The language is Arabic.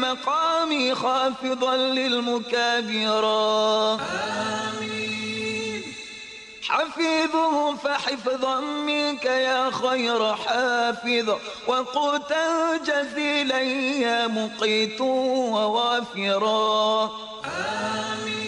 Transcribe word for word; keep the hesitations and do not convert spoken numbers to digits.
المقام خافضا للمكابرا. حفيظه فحفظا منك يا خير حافظ، وقوتا جزيلا يا مقيت ووافرا. آمين.